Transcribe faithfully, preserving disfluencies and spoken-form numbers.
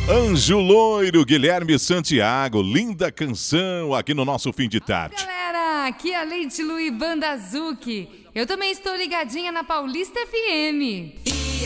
Anjo Loiro, Guilherme Santiago, linda canção aqui no nosso fim de tarde. Galera, aqui é a Leite Lu e Banda Azuki. Eu também estou ligadinha na Paulista F M.